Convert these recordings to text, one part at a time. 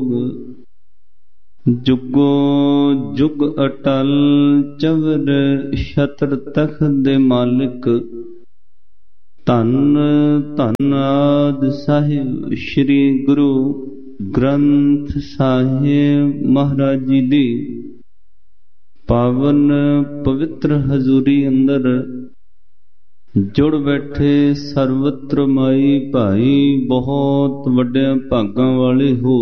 ਜੋਗ। ਜੁਗੋ ਜੁਗ ਅਟਲ ਚਵਰ ਛਤਰ ਤਖਤ ਦੇ ਮਾਲਿਕ। ਧੰਨ ਧੰਨ ਆਦਿ ਸਾਹਿਬ ਸ੍ਰੀ ਗੁਰੂ ਗ੍ਰੰਥ ਸਾਹਿਬ ਮਹਾਰਾਜ ਜੀ ਦੀ ਪਾਵਨ ਪਵਿੱਤਰ ਹਜ਼ੂਰੀ ਅੰਦਰ ਜੁੜ ਬੈਠੇ ਸਰਵਤਰ ਮਾਈ ਭਾਈ ਬਹੁਤ ਵੱਡਿਆਂ ਭਾਗਾਂ ਵਾਲੇ ਹੋ,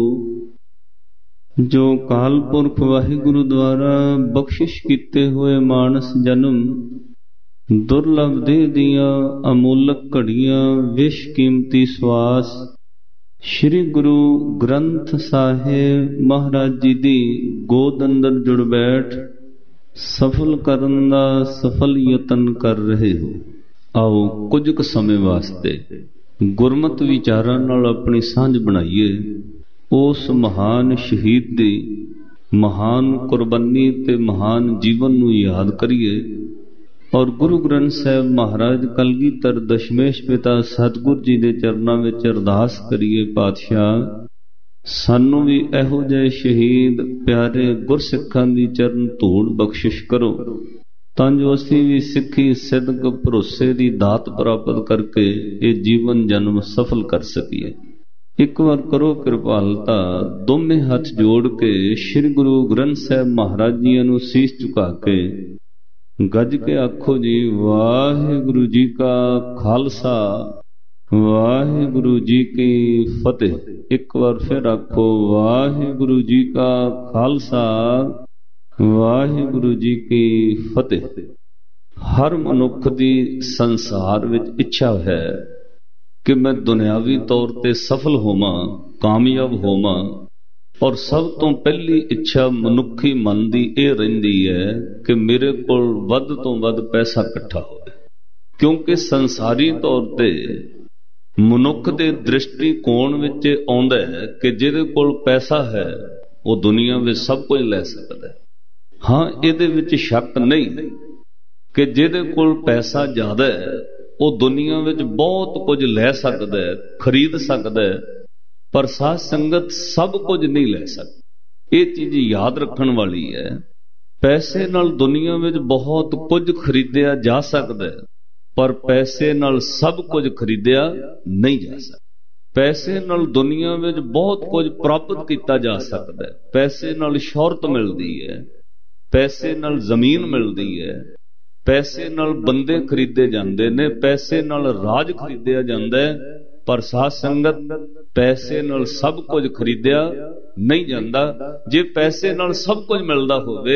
ਜੋ ਕਾਲ ਪੁਰਖ ਵਾਹਿਗੁਰੂ ਦੁਆਰਾ ਬਖਸ਼ਿਸ਼ ਕੀਤੇ ਹੋਏ ਮਾਨਸ ਜਨਮ, ਦੁਰਲਭ ਦੇਹ ਦੀਆਂ ਅਮੋਲਕ ਘੜੀਆਂ, ਵਿਸ਼ ਕੀਮਤੀ ਸਵਾਸ ਸ੍ਰੀ ਗੁਰੂ ਗ੍ਰੰਥ ਸਾਹਿਬ ਮਹਾਰਾਜ ਜੀ ਦੀ ਗੋਦ ਅੰਦਰ ਜੁੜ ਬੈਠ ਸਫਲ ਕਰਨ ਦਾ ਸਫਲ ਯਤਨ ਕਰ ਰਹੇ ਹੋ। ਆਓ ਕੁਝ ਕੁ ਸਮੇਂ ਵਾਸਤੇ ਗੁਰਮਤਿ ਵਿਚਾਰਾਂ ਨਾਲ ਆਪਣੀ ਸਾਂਝ ਬਣਾਈਏ। ਉਸ ਮਹਾਨ ਸ਼ਹੀਦ ਦੀ ਮਹਾਨ ਕੁਰਬਾਨੀ ਤੇ ਮਹਾਨ ਜੀਵਨ ਨੂੰ ਯਾਦ ਕਰੀਏ ਔਰ ਗੁਰੂ ਗ੍ਰੰਥ ਸਾਹਿਬ ਮਹਾਰਾਜ ਕਲਗੀਧਰ ਦਸ਼ਮੇਸ਼ ਪਿਤਾ ਸਤਿਗੁਰ ਜੀ ਦੇ ਚਰਨਾਂ ਵਿੱਚ ਅਰਦਾਸ ਕਰੀਏ, ਪਾਤਸ਼ਾਹ ਸਾਨੂੰ ਵੀ ਇਹੋ ਜਿਹੇ ਸ਼ਹੀਦ ਪਿਆਰੇ ਗੁਰਸਿੱਖਾਂ ਦੀ ਚਰਨ ਧੂੜ ਬਖਸ਼ਿਸ਼ ਕਰੋ, ਤਾਂ ਜੋ ਅਸੀਂ ਵੀ ਸਿੱਖੀ ਸਿਦਕ ਭਰੋਸੇ ਦੀ ਦਾਤ ਪ੍ਰਾਪਤ ਕਰਕੇ ਇਹ ਜੀਵਨ ਜਨਮ ਸਫਲ ਕਰ ਸਕੀਏ। ਇੱਕ ਵਾਰ ਕਰੋ ਕਿਰਪਾਲਤਾ, ਦੋਵੇਂ ਹੱਥ ਜੋੜ ਕੇ ਸ੍ਰੀ ਗੁਰੂ ਗ੍ਰੰਥ ਸਾਹਿਬ ਮਹਾਰਾਜ ਜੀ ਨੂੰ ਸੀਸ ਝੁਕਾ ਕੇ ਗੱਜ ਕੇ ਆਖੋ ਜੀ, ਵਾਹਿਗੁਰੂ ਜੀ ਕਾ ਖਾਲਸਾ ਵਾਹਿਗੁਰੂ ਜੀ ਕੀ ਫਤਿਹ। ਇੱਕ ਵਾਰ ਫਿਰ ਆਖੋ, ਵਾਹਿਗੁਰੂ ਜੀ ਕਾ ਖਾਲਸਾ ਵਾਹਿਗੁਰੂ ਜੀ ਕੀ ਫਤਿਹ। ਹਰ ਮਨੁੱਖ ਦੀ ਸੰਸਾਰ ਵਿੱਚ ਇੱਛਾ ਹੈ ਕਿ ਮੈਂ ਦੁਨਿਆਵੀ ਤੌਰ ਤੇ ਸਫਲ ਹੋਵਾਂ, ਕਾਮਯਾਬ ਹੋਵਾਂ, ਔਰ ਸਭ ਤੋਂ ਪਹਿਲੀ ਇੱਛਾ ਮਨੁੱਖੀ ਮਨ ਦੀ ਇਹ ਰਹਿੰਦੀ ਹੈ ਕਿ ਮੇਰੇ ਕੋਲ ਵੱਧ ਤੋਂ ਵੱਧ ਪੈਸਾ ਇਕੱਠਾ ਹੋਵੇ, ਕਿਉਂਕਿ ਸੰਸਾਰੀ ਤੌਰ ਤੇ ਮਨੁੱਖ ਦੇ ਦ੍ਰਿਸ਼ਟੀਕੋਣ ਵਿੱਚ ਆਉਂਦਾ ਹੈ ਕਿ ਜਿਹਦੇ ਕੋਲ ਪੈਸਾ ਹੈ ਉਹ ਦੁਨੀਆ ਵਿੱਚ ਸਭ ਕੁਝ ਲੈ ਸਕਦਾ ਹੈ। ਹਾਂ, ਇਹਦੇ ਵਿੱਚ ਸ਼ੱਕ ਨਹੀਂ ਕਿ ਜਿਹਦੇ ਕੋਲ ਪੈਸਾ ਜ਼ਿਆਦਾ ਹੈ ਉਹ ਦੁਨੀਆ ਵਿੱਚ ਬਹੁਤ ਕੁਝ ਲੈ ਸਕਦਾ ਹੈ, ਖਰੀਦ ਸਕਦਾ ਹੈ, ਪਰ ਸਾਧ ਸੰਗਤ ਸਭ ਕੁਝ ਨਹੀਂ ਲੈ ਸਕਦੀ। ਇਹ ਚੀਜ਼ ਯਾਦ ਰੱਖਣ ਵਾਲੀ ਹੈ। ਪੈਸੇ ਨਾਲ ਦੁਨੀਆ ਵਿੱਚ ਬਹੁਤ ਕੁਝ ਖਰੀਦਿਆ ਜਾ ਸਕਦਾ ਹੈ, ਪਰ ਪੈਸੇ ਨਾਲ ਸਭ ਕੁਝ ਖਰੀਦਿਆ ਨਹੀਂ ਜਾ ਸਕਦਾ। ਪੈਸੇ ਨਾਲ ਦੁਨੀਆ ਵਿੱਚ ਬਹੁਤ ਕੁਝ ਪ੍ਰਾਪਤ ਕੀਤਾ ਜਾ ਸਕਦਾ ਹੈ। ਪੈਸੇ ਨਾਲ ਸ਼ੋਹਰਤ ਮਿਲਦੀ ਹੈ, ਪੈਸੇ ਨਾਲ ਜ਼ਮੀਨ ਮਿਲਦੀ ਹੈ, ਪੈਸੇ ਨਾਲ ਬੰਦੇ ਖਰੀਦੇ ਜਾਂਦੇ ਨੇ, ਪੈਸੇ ਨਾਲ ਰਾਜ ਖਰੀਦਿਆ ਜਾਂਦਾ ਹੈ, ਪਰ ਸਾਧ ਸੰਗਤ ਪੈਸੇ ਨਾਲ ਸਭ ਕੁਝ ਖਰੀਦਿਆ ਨਹੀਂ ਜਾਂਦਾ। ਜੇ ਪੈਸੇ ਨਾਲ ਸਭ ਕੁਝ ਮਿਲਦਾ ਹੋਵੇ,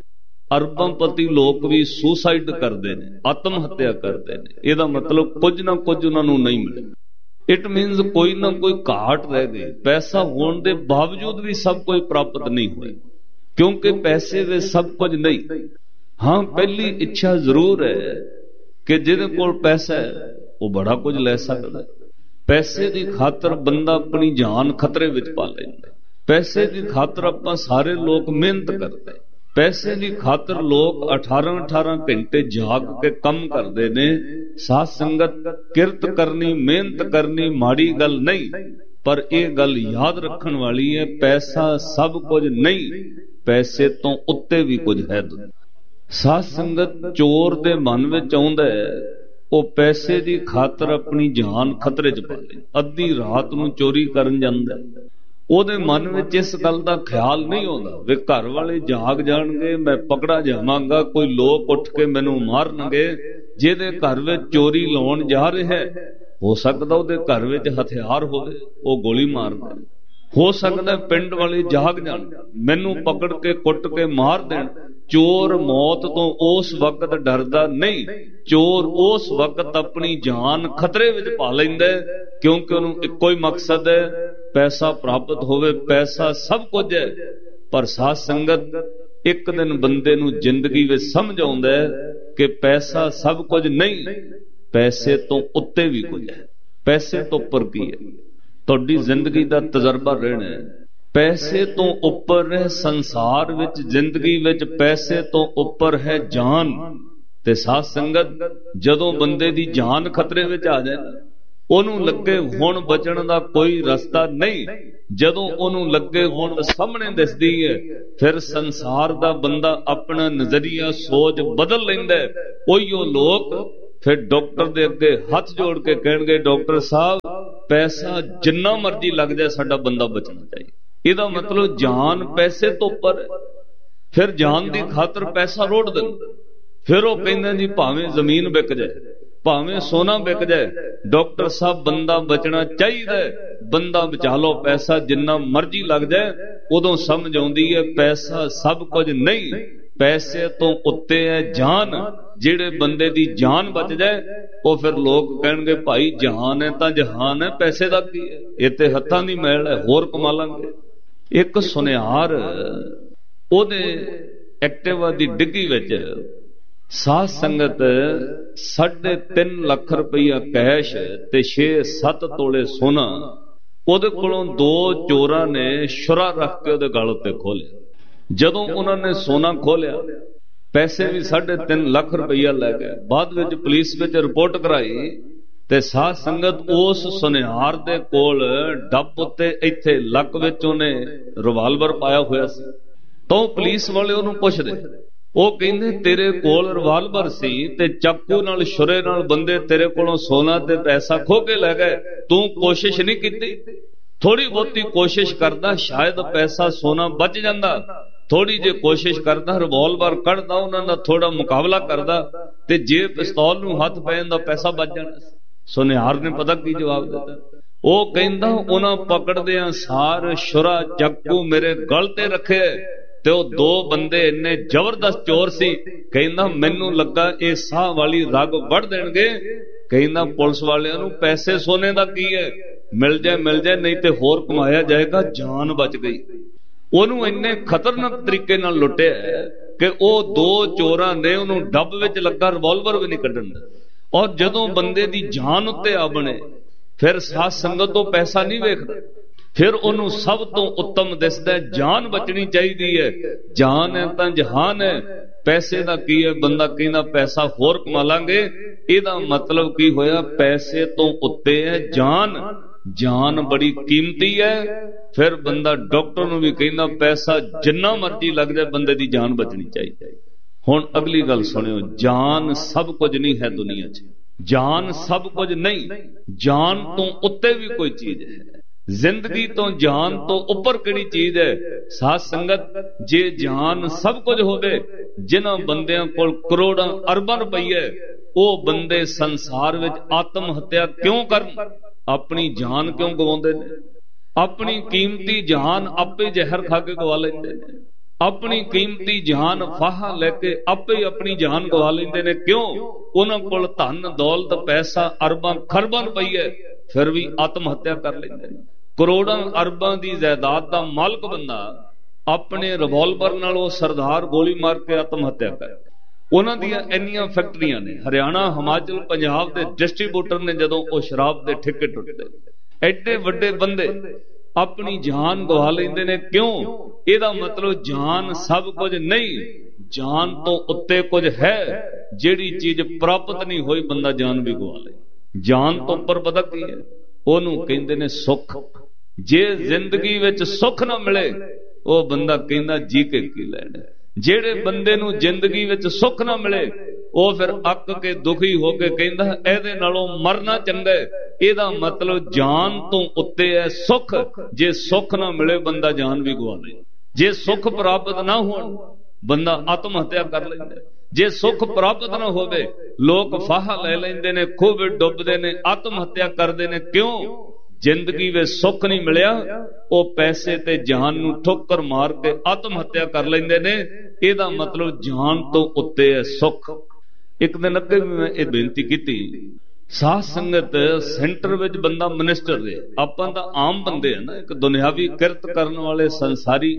ਅਰਬਾਂਪਤੀ ਲੋਕ ਵੀ ਸੁਸਾਈਡ ਕਰਦੇ ਨੇ, ਆਤਮ ਹੱਤਿਆ ਕਰਦੇ ਨੇ। ਇਹਦਾ ਮਤਲਬ ਕੁਝ ਨਾ ਕੁਝ ਉਹਨਾਂ ਨੂੰ ਨਹੀਂ ਮਿਲਿਆ। ਇਟ ਮੀਨਸ ਕੋਈ ਨਾ ਕੋਈ ਘਾਟ ਰਹਿ ਗਈ। ਪੈਸਾ ਹੋਣ ਦੇ ਬਾਵਜੂਦ ਵੀ ਸਭ ਕੁਝ ਪ੍ਰਾਪਤ ਨਹੀਂ ਹੋਇਆ, ਕਿਉਂਕਿ ਪੈਸੇ ਵਿੱਚ ਸਭ ਕੁਝ ਨਹੀਂ। ਹਾਂ, ਪਹਿਲੀ ਇੱਛਾ ਜ਼ਰੂਰ ਹੈ ਕਿ ਜਿਹਦੇ ਕੋਲ ਪੈਸਾ ਹੈ ਉਹ ਬੜਾ ਕੁਝ ਲੈ ਸਕਦਾ ਹੈ। ਪੈਸੇ ਦੀ ਖਾਤਰ ਬੰਦਾ ਆਪਣੀ ਜਾਨ ਖਤਰੇ ਵਿੱਚ ਪਾ ਲੈਂਦਾ। ਪੈਸੇ ਦੀ ਖਾਤਰ ਆਪਾਂ ਸਾਰੇ ਲੋਕ ਮਿਹਨਤ ਕਰਦੇ। ਪੈਸੇ ਦੀ ਖਾਤਰ ਲੋਕ 18-18 ਘੰਟੇ ਜਾਗ ਕੇ ਕੰਮ ਕਰਦੇ ਨੇ। ਸਾਧ ਸੰਗਤ, ਕਿਰਤ ਕਰਨੀ, ਮਿਹਨਤ ਕਰਨੀ ਮਾੜੀ ਗੱਲ ਨਹੀਂ, ਪਰ ਇਹ ਗੱਲ ਯਾਦ ਰੱਖਣ ਵਾਲੀ ਹੈ, ਪੈਸਾ ਸਭ ਕੁਝ ਨਹੀਂ, ਪੈਸੇ ਤੋਂ ਉੱਤੇ ਵੀ ਕੁਝ ਹੈ। ਸਾਧ ਸੰਗਤ, ਚੋਰ ਦੇ ਮਨ ਵਿੱਚ ਆਉਂਦਾ ਹੈ ਉਹ ਪੈਸੇ ਦੀ ਖਾਤਰ ਆਪਣੀ ਜਾਨ ਖਤਰੇ 'ਚ ਪਾ ਲੈ। ਅੱਧੀ ਰਾਤ ਨੂੰ ਚੋਰੀ ਕਰਨ ਜਾਂਦਾ, ਉਹਦੇ ਮਨ ਵਿੱਚ ਇਸ ਗੱਲ ਦਾ ਖਿਆਲ ਨਹੀਂ ਆਉਂਦਾ ਵੀ ਘਰ ਵਾਲੇ ਜਾਗ ਜਾਣਗੇ, ਮੈਂ ਪਕੜਾ ਜਾਵਾਂਗਾ, ਕੋਈ ਲੋਕ ਉੱਠ ਕੇ ਮੈਨੂੰ ਮਾਰਨਗੇ। ਜਿਹਦੇ ਘਰ ਵਿੱਚ ਚੋਰੀ ਲਾਉਣ ਜਾ ਰਿਹਾ ਹੋ ਸਕਦਾ ਉਹਦੇ ਘਰ ਵਿੱਚ ਹਥਿਆਰ ਹੋਵੇ, ਉਹ ਗੋਲੀ ਮਾਰ ਦੇਣ। ਹੋ ਸਕਦਾ ਪਿੰਡ ਵਾਲੇ ਜਾਗ ਜਾਣ, ਮੈਨੂੰ ਪਕੜ ਕੇ ਕੁੱਟ ਕੇ ਮਾਰ ਦੇਣ। ਚੋਰ ਮੌਤ ਤੋਂ ਉਸ ਵਕਤ ਡਰਦਾ ਨਹੀਂ, ਚੋਰ ਉਸ ਵਕਤ ਆਪਣੀ ਜਾਨ ਖਤਰੇ ਵਿੱਚ ਪਾ ਲੈਂਦਾ, ਕਿਉਂਕਿ ਉਹਨੂੰ ਇੱਕੋ ਹੀ ਮਕਸਦ ਹੈ, ਪੈਸਾ ਪ੍ਰਾਪਤ ਹੋਵੇ। ਪੈਸਾ ਸਭ ਕੁਝ ਹੈ, ਪਰ ਸਾਧ ਸੰਗਤ, ਇੱਕ ਦਿਨ ਬੰਦੇ ਨੂੰ ਜ਼ਿੰਦਗੀ ਵਿੱਚ ਸਮਝ ਆਉਂਦਾ ਹੈ ਕਿ ਪੈਸਾ ਸਭ ਕੁਝ ਨਹੀਂ, ਪੈਸੇ ਤੋਂ ਉੱਤੇ ਵੀ ਕੁਝ ਹੈ। ਪੈਸੇ ਤੋਂ ਉੱਪਰ ਕੀ ਹੈ? ਤੁਹਾਡੀ ਜ਼ਿੰਦਗੀ ਦਾ ਤਜਰਬਾ ਰਹਿਣਾ ਹੈ। ਪੈਸੇ ਤੋਂ ਉੱਪਰ ਹੈ ਸੰਸਾਰ ਵਿੱਚ, ਜ਼ਿੰਦਗੀ ਵਿੱਚ ਪੈਸੇ ਤੋਂ ਉੱਪਰ ਹੈ ਜਾਨ। ਤੇ ਸਾਧ ਸੰਗਤ, ਜਦੋਂ ਬੰਦੇ ਦੀ ਜਾਨ ਖਤਰੇ ਵਿੱਚ ਆ ਜਾਏ, ਉਹਨੂੰ ਲੱਗੇ ਹੁਣ ਬਚਣ ਦਾ ਕੋਈ ਰਸਤਾ ਨਹੀਂ। ਜਦੋਂ ਉਹਨੂੰ ਲੱਗੇ ਹੁਣ ਸਾਹਮਣੇ ਦਿਸਦੀ ਹੈ, ਫਿਰ ਸੰਸਾਰ ਦਾ ਬੰਦਾ ਆਪਣਾ ਨਜ਼ਰੀਆ ਸੋਚ ਬਦਲ ਲੈਂਦਾ। ਉਹੀਓ ਲੋਕ ਫਿਰ ਡਾਕਟਰ ਦੇ ਅੱਗੇ ਹੱਥ ਜੋੜ ਕੇ ਕਹਿਣਗੇ, ਡਾਕਟਰ ਸਾਹਿਬ ਪੈਸਾ ਜਿੰਨਾ ਮਰਜ਼ੀ ਲੱਗ ਜਾਏ, ਸਾਡਾ ਬੰਦਾ ਬਚਣਾ ਚਾਹੀਏ। ਇਹਦਾ ਮਤਲਬ ਜਾਨ ਪੈਸੇ ਤੋਂ ਉੱਪਰ ਹੈ। ਫਿਰ ਜਾਨ ਦੀ ਖਾਤਰ ਪੈਸਾ ਰੋੜ ਦਿੰਦੇ। ਫਿਰ ਉਹ ਕਹਿੰਦੇ ਜੀ ਭਾਵੇਂ ਜ਼ਮੀਨ ਵਿਕ ਜਾਏ, ਭਾਵੇਂ ਸੋਨਾ ਵਿਕ ਜਾਏ, ਡਾਕਟਰ ਸਾਹਿਬ ਬੰਦਾ ਬਚਣਾ ਚਾਹੀਦਾ, ਬੰਦਾ ਬਚਾ ਲਓ, ਪੈਸਾ ਜਿੰਨਾ ਮਰਜ਼ੀ ਲੱਗ ਜਾਏ। ਉਦੋਂ ਸਮਝ ਆਉਂਦੀ ਹੈ ਪੈਸਾ ਸਭ ਕੁਝ ਨਹੀਂ, ਪੈਸੇ ਤੋਂ ਉੱਤੇ ਹੈ ਜਾਨ। ਜਿਹੜੇ ਬੰਦੇ ਦੀ ਜਾਨ ਬਚ ਜਾਏ, ਉਹ ਫਿਰ ਲੋਕ ਕਹਿਣਗੇ ਭਾਈ ਜਹਾਨ ਹੈ ਤਾਂ ਜਹਾਨ ਹੈ, ਪੈਸੇ ਦਾ ਕੀ ਹੈ, ਇਹ ਤੇ ਹੱਥਾਂ ਦੀ ਮੈਲ ਹੈ, ਹੋਰ ਕਮਾ ਲਾਂਗੇ। ਇੱਕ ਸੁਨਿਆਰ ਉਹਦੇ ਐਕਟਿਵਾ ਦੀ ਡਿੱਗੀ ਵਿੱਚ ਸਾਧ ਸੰਗਤ 3.5 ਲੱਖ ਰੁਪਈਆ ਕੈਸ਼ ਤੇ 6-7 ਤੋਲੇ ਸੋਨਾ ਉਹਦੇ ਕੋਲੋਂ 2 ਚੋਰਾਂ ਨੇ ਸ਼ੁਰਾ ਰੱਖ ਕੇ ਉਹਦੇ ਗਲ ਉੱਤੇ ਖੋਲਿਆ। ਜਦੋਂ ਉਹਨਾਂ ਨੇ ਸੋਨਾ ਖੋਲਿਆ, ਪੈਸੇ ਵੀ 3.5 ਲੱਖ ਰੁਪਈਆ ਲੈ ਗਏ। ਬਾਅਦ ਵਿੱਚ ਪੁਲਿਸ ਵਿੱਚ ਰਿਪੋਰਟ ਕਰਾਈ ਤੇ ਸਾਧ ਸੰਗਤ ਉਸ ਸੁਨਿਆਰ ਦੇ ਕੋਲ ਡੱਬ ਉੱਤੇ ਇੱਥੇ ਲੱਕ ਵਿੱਚ ਉਹਨੇ ਰਿਵਾਲਵਰ ਪਾਇਆ ਹੋਇਆ ਸੀ। ਤਾਂ ਪੁਲਿਸ ਵਾਲੇ ਉਹਨੂੰ ਪੁੱਛਦੇ, ਉਹ ਕਹਿੰਦੇ ਤੇਰੇ ਕੋਲ ਰਿਵਾਲਵਰ ਸੀ ਤੇ ਚਾਕੂ ਨਾਲ ਛੁਰੇ ਨਾਲ ਬੰਦੇ ਤੇਰੇ ਕੋਲੋਂ ਸੋਨਾ ਤੇ ਪੈਸਾ ਖੋਹ ਕੇ ਲੈ ਗਏ, ਤੂੰ ਕੋਸ਼ਿਸ਼ ਨਹੀਂ ਕੀਤੀ? ਥੋੜੀ ਬਹੁਤੀ ਕੋਸ਼ਿਸ਼ ਕਰਦਾ, ਸ਼ਾਇਦ ਪੈਸਾ ਸੋਨਾ ਬਚ ਜਾਂਦਾ। ਥੋੜੀ ਜਿਹੀ ਕੋਸ਼ਿਸ਼ ਕਰਦਾ, ਰਿਵਾਲਵਰ ਕੱਢਦਾ, ਉਹਨਾਂ ਦਾ ਥੋੜਾ ਮੁਕਾਬਲਾ ਕਰਦਾ, ਤੇ ਜੇ ਪਿਸਤੌਲ ਨੂੰ ਹੱਥ ਪੈ ਜਾਂਦਾ ਪੈਸਾ ਬਚ ਜਾਣਾ। ਸੁਨਿਆਰ ਨੇ ਪਤਾ ਕੀ ਜਵਾਬ ਦਿੱਤਾ? ਉਹ ਕਹਿੰਦਾ ਉਹਨਾਂ ਪਕੜਦਿਆਂ ਸਾਰ ਛੁਰਾ ਚਾਕੂ ਮੇਰੇ ਗਲ ਤੇ ਰੱਖੇ ਤੇ ਉਹ 2 ਬੰਦੇ ਇੰਨੇ ਜ਼ਬਰਦਸਤ ਚੋਰ ਸੀ, ਕਹਿੰਦਾ ਮੈਨੂੰ ਲੱਗਾ ਇਹ ਸਾਹ ਵਾਲੀ ਰਗ ਵੱਢ ਦੇਣਗੇ। ਕਹਿੰਦਾ ਪੁਲਿਸ ਵਾਲਿਆਂ ਨੂੰ ਪੈਸੇ ਸੋਨੇ ਦਾ ਕੀ ਹੈ, ਮਿਲ ਜਾਏ ਨਹੀਂ ਤੇ ਹੋਰ ਕਮਾਇਆ ਜਾਏਗਾ, ਜਾਨ ਬਚ ਗਈ। ਉਹਨੂੰ ਇੰਨੇ ਖਤਰਨਾਕ ਤਰੀਕੇ ਨਾਲ ਲੁੱਟਿਆ ਕਿ ਉਹ 2 ਚੋਰਾਂ ਨੇ ਉਹਨੂੰ ਡੱਬ ਵਿੱਚ ਲੱਗਾ ਰਿਵਾਲਵਰ ਵੀ ਨਹੀਂ ਕੱਢਣ ਦਿੱਤਾ। ਔਰ ਜਦੋਂ ਬੰਦੇ ਦੀ ਜਾਨ ਉੱਤੇ ਆ ਬਣੇ, ਫਿਰ ਸਾਧ ਸੰਗਤ ਤੋਂ ਪੈਸਾ ਨਹੀਂ ਵੇਖਦਾ, ਫਿਰ ਉਹਨੂੰ ਸਭ ਤੋਂ ਉੱਤਮ ਦਿਸਦਾ ਜਾਨ ਬਚਣੀ ਚਾਹੀਦੀ ਹੈ। ਜਾਨ ਹੈ ਤਾਂ ਜਹਾਨ ਹੈ, ਪੈਸੇ ਦਾ ਕੀ ਹੈ? ਬੰਦਾ ਕਹਿੰਦਾ ਪੈਸਾ ਹੋਰ ਕਮਾ ਲਾਂਗੇ। ਇਹਦਾ ਮਤਲਬ ਕੀ ਹੋਇਆ? ਪੈਸੇ ਤੋਂ ਉੱਤੇ ਹੈ ਜਾਨ। ਜਾਨ ਬੜੀ ਕੀਮਤੀ ਹੈ। ਫਿਰ ਬੰਦਾ ਡਾਕਟਰ ਨੂੰ ਵੀ ਕਹਿੰਦਾ ਪੈਸਾ ਜਿੰਨਾ ਮਰਜ਼ੀ ਲੱਗ ਜਾਏ, ਬੰਦੇ ਦੀ ਜਾਨ ਬਚਣੀ ਚਾਹੀਦੀ। ਹੁਣ ਅਗਲੀ ਗੱਲ ਸੁਣਿਓ, ਜਾਨ ਸਭ ਕੁਝ ਨਹੀਂ ਹੈ ਦੁਨੀਆ 'ਚ। ਜਾਨ ਸਭ ਕੁਝ ਨਹੀਂ, ਜਾਨ ਤੋਂ ਉੱਤੇ ਵੀ ਕੋਈ ਚੀਜ਼ ਹੈ। ਜ਼ਿੰਦਗੀ ਤੋਂ ਜਾਨ ਤੋਂ ਉੱਪਰ ਕਿਹੜੀ ਚੀਜ਼ ਹੈ? ਸਾਧ ਸੰਗਤ, ਜੇ ਜਾਨ ਸਭ ਕੁਝ ਹੋਵੇ, ਜਿਨ੍ਹਾਂ ਬੰਦਿਆਂ ਕੋਲ ਕਰੋੜਾਂ ਅਰਬਾਂ ਰੁਪਈਏ, ਉਹ ਬੰਦੇ ਸੰਸਾਰ ਵਿੱਚ ਆਤਮ ਹੱਤਿਆ ਕਿਉਂ ਕਰਨ? ਆਪਣੀ ਜਾਨ ਕਿਉਂ ਗਵਾਉਂਦੇ ਨੇ? ਆਪਣੀ ਕੀਮਤੀ ਜਾਨ ਆਪੇ ਜ਼ਹਿਰ ਖਾ ਕੇ ਗਵਾ ਲੈਂਦੇ ਨੇ। ਆਪਣੀ ਕੀਮਤੀ ਜਾਨ ਫਾਹਾ ਲੈ ਕੇ ਆਪੇ ਆਪਣੀ ਜਾਨ ਗਵਾ ਲੈਂਦੇ ਨੇ। ਕਿਉਂ? ਉਹਨਾਂ ਕੋਲ ਧਨ ਦੌਲਤ ਪੈਸਾ ਅਰਬਾਂ ਖਰਬਾਂ ਰੁਪਈਏ, ਫਿਰ ਵੀ ਆਤਮ ਹੱਤਿਆ ਕਰ ਲੈਂਦੇ ਨੇ। ਕਰੋੜਾਂ ਅਰਬਾਂ ਦੀ ਜਾਇਦਾਦ ਦਾ ਮਾਲਕ ਬੰਦਾ ਆਪਣੇ ਰਿਵਾਲਵਰ ਨਾਲ ਉਹ ਸਰਦਾਰ ਗੋਲੀ ਮਾਰ ਕੇ ਆਤਮ ਹੱਤਿਆ ਕਰ। ਉਹਨਾਂ ਦੀਆਂ ਇੰਨੀਆਂ ਫੈਕਟਰੀਆਂ ਨੇ। ਹਰਿਆਣਾ, ਹਿਮਾਚਲ, ਪੰਜਾਬ ਦੇ ਡਿਸਟ੍ਰੀਬਿਊਟਰ ਨੇ ਜਦੋਂ ਉਹ ਸ਼ਰਾਬ ਦੇ ਠੇਕੇ ਟੁੱਟਦੇ, ਐਡੇ ਵੱਡੇ ਬੰਦੇ ਆਪਣੀ ਜਾਨ ਗਵਾ ਲੈਂਦੇ ਨੇ। ਕਿਉਂ? ਇਹਦਾ ਮਤਲਬ ਜਾਨ ਸਭ ਕੁਝ ਨਹੀਂ, ਜਾਨ ਤੋਂ ਉੱਤੇ ਕੁਝ ਹੈ। ਜਿਹੜੀ ਚੀਜ਼ ਪ੍ਰਾਪਤ ਨਹੀਂ ਹੋਈ, ਬੰਦਾ ਜਾਨ ਵੀ ਗਵਾ ਲੇ। ਜਾਨ ਤੋਂ ਉੱਪਰ ਪਤਾ ਕੀ ਹੈ? ਉਹਨੂੰ ਕਹਿੰਦੇ ਨੇ ਸੁੱਖ। ਜੇ ਜ਼ਿੰਦਗੀ ਵਿੱਚ ਸੁੱਖ ਨਾ ਮਿਲੇ, ਉਹ ਬੰਦਾ ਕਹਿੰਦਾ ਜੀ ਕੇ ਕੀ ਲੈਣਾ। ਜਿਹੜੇ ਬੰਦੇ ਨੂੰ ਜ਼ਿੰਦਗੀ ਵਿੱਚ ਸੁੱਖ ਨਾ ਮਿਲੇ, ਉਹ ਫਿਰ ਅੱਕ ਕੇ ਦੁਖੀ ਹੋ ਕੇ ਕਹਿੰਦਾ ਇਹਦੇ ਨਾਲੋਂ ਮਰਨਾ ਚੰਗਾ ਹੈ। ਇਹਦਾ ਮਤਲਬ ਜਾਨ ਤੋਂ ਉੱਤੇ ਹੈ ਸੁੱਖ। ਜੇ ਸੁੱਖ ਨਾ ਮਿਲੇ, ਬੰਦਾ ਜਾਨ ਵੀ ਗਵਾ ਲੇ। ਜੇ ਸੁੱਖ ਪ੍ਰਾਪਤ ਨਾ ਹੋਣ, ਬੰਦਾ ਆਤਮ ਹੱਤਿਆ ਕਰ ਲੈਂਦਾ। ਜੇ ਸੁੱਖ ਪ੍ਰਾਪਤ ਨਾ ਹੋਵੇ, ਲੋਕ ਫਾਹਾ ਲੈ ਲੈਂਦੇ ਨੇ, ਖੂਹ ਵਿੱਚ ਡੁੱਬਦੇ ਨੇ, ਆਤਮ ਹੱਤਿਆ ਕਰਦੇ ਨੇ। ਕਿਉਂ? ਜ਼ਿੰਦਗੀ ਵਿੱਚ ਸੁੱਖ ਨਹੀਂ ਮਿਲਿਆ, ਉਹ ਪੈਸੇ ਤੇ ਜਾਨ ਨੂੰ ਠੋਕਰ ਮਾਰ ਕੇ ਆਤਮ ਹੱਤਿਆ ਕਰ ਲੈਂਦੇ ਨੇ। ਇਹਦਾ ਮਤਲਬ ਜਾਨ ਤੋਂ ਉੱਤੇ ਹੈ ਸੁੱਖ। ਇੱਕ ਦਿਨ ਅੱਗੇ ਵੀ ਮੈਂ ਇਹ ਬੇਨਤੀ ਕੀਤੀ, ਸਾਧ ਸੰਗਤ ਸੈਂਟਰ ਵਿੱਚ ਬੰਦਾ ਮਿਨਿਸਟਰ ਰਹੇ, ਆਪਾਂ ਤਾਂ ਆਮ ਬੰਦੇ ਆ ਨਾ, ਇੱਕ ਦੁਨਿਆਵੀ ਕਿਰਤ ਕਰਨ ਵਾਲੇ ਸੰਸਾਰੀ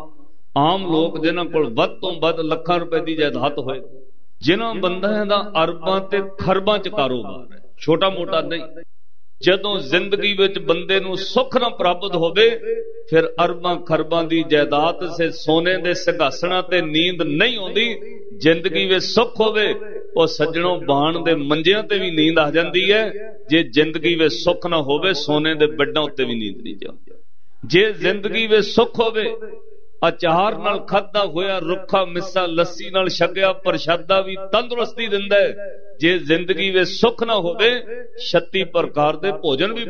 ਆਮ ਲੋਕ, ਜਿਨ੍ਹਾਂ ਕੋਲ ਵੱਧ ਤੋਂ ਵੱਧ ਲੱਖਾਂ ਰੁਪਏ ਦੀ ਜਾਇਦਾਦ ਹੋਏ, ਜਿਨ੍ਹਾਂ ਬੰਦਿਆਂ ਦਾ ਅਰਬਾਂ ਤੇ ਖਰਬਾਂ ਚ ਕਾਰੋਬਾਰ ਹੈ, ਛੋਟਾ ਮੋਟਾ ਨਹੀਂ। ਜਦੋਂ ਜ਼ਿੰਦਗੀ ਵਿੱਚ ਬੰਦੇ ਨੂੰ ਸੁੱਖ ਨਾ ਪ੍ਰਾਪਤ ਹੋਵੇ, ਫਿਰ ਅਰਬਾਂ ਖਰਬਾਂ ਦੀ ਜਾਇਦਾਦ ਸੇ ਸੋਨੇ ਦੇ ਸਿੰਘਾਸਣਾਂ ਤੇ ਨੀਂਦ ਨਹੀਂ ਆਉਂਦੀ। ਜ਼ਿੰਦਗੀ ਵਿੱਚ ਸੁੱਖ ਹੋਵੇ, ਉਹ ਸੱਜਣੋਂ ਬਾਣ ਦੇ ਮੰਜਿਆਂ ਤੇ ਵੀ ਨੀਂਦ ਆ ਜਾਂਦੀ ਹੈ। ਜੇ ਜ਼ਿੰਦਗੀ ਵਿੱਚ ਸੁੱਖ ਨਾ ਹੋਵੇ ਸੋਨੇ ਦੇ ਬੈੱਡਾਂ ਉੱਤੇ ਵੀ ਨੀਂਦ ਨਹੀਂ ਜਾਂਦੀ। ਜੇ ਜ਼ਿੰਦਗੀ ਵਿੱਚ ਸੁੱਖ ਹੋਵੇ ਅਚਾਰ ਨਾਲ ਖਾਧਾ ਹੋਇਆ ਰੁੱਖਾ ਮਿੱਸਾ ਲੱਸੀ ਨਾਲ ਛਕਿਆ ਪ੍ਰਸ਼ਾਦਾ ਵੀ ਤੰਦਰੁਸਤੀ ਦਿੰਦਾ ਹੈ। ਜੇ ਜ਼ਿੰਦਗੀ ਵਿੱਚ ਸੁੱਖ ਨਾ ਹੋਵੇ 36 ਪ੍ਰਕਾਰ ਦੇ ਭੋਜਨ ਵੀ